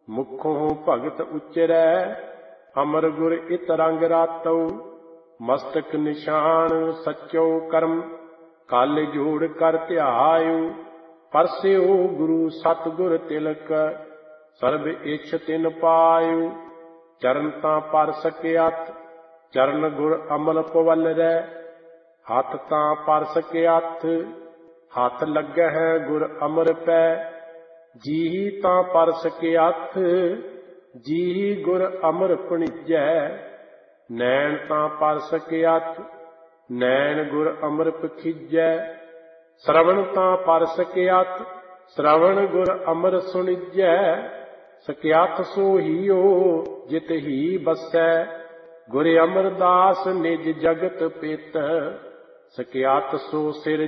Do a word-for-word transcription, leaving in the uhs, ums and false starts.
मुखों भगत उचरै अमर गुर इत रंग रातौ। मस्तक निशान सच्चो कर्म कल जोड़ कर ध्यायो। परस्यो गुरु सतगुर तिलक सर्ब इच्छ तिन पायो। चरण तां पर सकियात चरण गुर अमल पवल रै। हथ तां पर सकियात हथ लगै है गुर अमर पै। जीही तां पर सकियात जीही गुर अमर भणिजै। नैन तां पर सकियात नैन गुर अमर पखीजै। श्रवण तां पर सकियात श्रवण गुर अमर सुणिजै। सकियात सो हीओ जित ही बसै गुर अमरदास निज जगत पित। सकियात सो सिर